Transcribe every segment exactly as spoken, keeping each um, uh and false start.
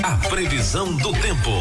A previsão do tempo.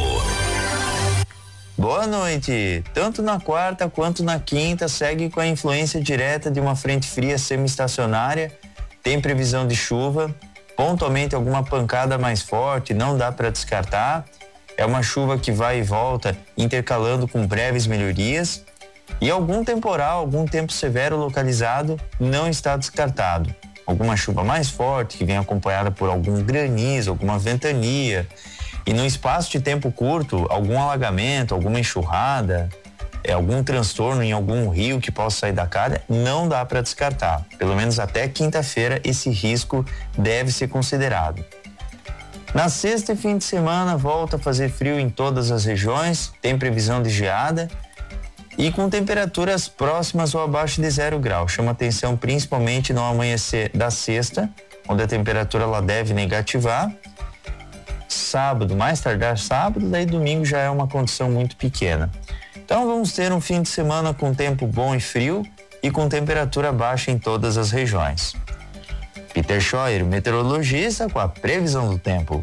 Boa noite. Tanto na quarta quanto na quinta segue com a influência direta de uma frente fria semi-estacionária. Tem previsão de chuva, pontualmente alguma pancada mais forte, não dá para descartar. É uma chuva que vai e volta, intercalando com breves melhorias. E algum temporal, algum tempo severo localizado não está descartado. Alguma chuva mais forte que vem acompanhada por algum granizo, alguma ventania. E no espaço de tempo curto, algum alagamento, alguma enxurrada, é, algum transtorno em algum rio que possa sair da calha, não dá para descartar. Pelo menos até quinta-feira esse risco deve ser considerado. Na sexta e fim de semana volta a fazer frio em todas as regiões, tem previsão de geada e com temperaturas próximas ou abaixo de zero grau. Chama atenção principalmente no amanhecer da sexta, onde a temperatura ela deve negativar. Sábado, mais tardar sábado, daí domingo já é uma condição muito pequena. Então vamos ter um fim de semana com tempo bom e frio e com temperatura baixa em todas as regiões. Peter Scheuer, meteorologista, com a previsão do tempo.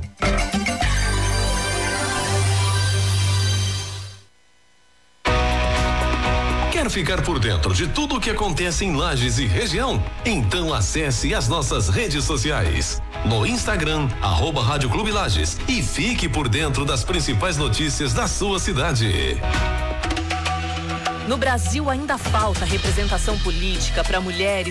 Quer ficar por dentro de tudo o que acontece em Lages e região? Então acesse as nossas redes sociais. No Instagram, arroba Rádio Clube Lages, e fique por dentro das principais notícias da sua cidade. No Brasil ainda falta representação política para mulheres